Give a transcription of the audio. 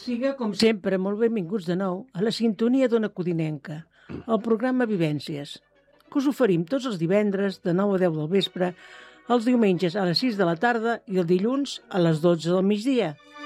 Siga, com sempre, molt benvinguts de nou a la sintonia d'Ona Codinenca, el programa Vivències, que us oferim tots els divendres de 9 a 10 del vespre, els diumenges a les 6 de la tarda i el dilluns a les 12 del migdia.